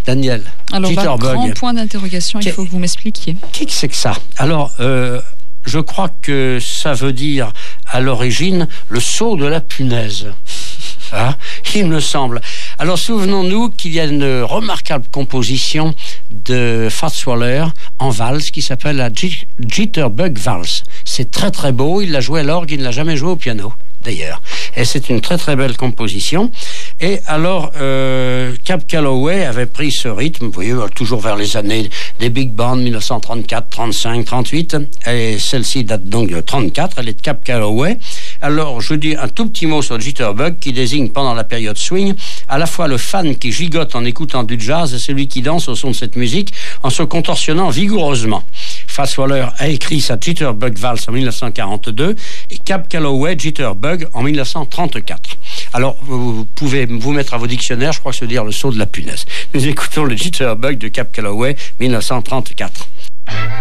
Daniel, alors Jitterbug. Grand point d'interrogation, il faut que vous m'expliquiez. Qu'est-ce que c'est que ça? Alors, je crois que ça veut dire à l'origine le saut de la punaise. Hein, il me semble. Alors souvenons-nous qu'il y a une remarquable composition de Fats Waller en valse qui s'appelle la Jitterbug Valse. C'est très très beau, il l'a joué à l'orgue, il ne l'a jamais joué au piano d'ailleurs. Et c'est une très très belle composition. Et alors, Cab Calloway avait pris ce rythme, vous voyez, toujours vers les années des big bands, 1934, 35, 38, et celle-ci date donc de 34, elle est de Cab Calloway. Alors, je dis un tout petit mot sur le Jitterbug qui désigne pendant la période swing à la fois le fan qui gigote en écoutant du jazz et celui qui danse au son de cette musique en se contorsionnant vigoureusement. Fats Waller a écrit sa Jitterbug Valse en 1942 et Cab Calloway Jitterbug en 1934. Alors, vous pouvez vous mettre à vos dictionnaires, je crois que ça veut dire le saut de la punaise. Nous écoutons le Jitterbug de Cab Calloway 1934.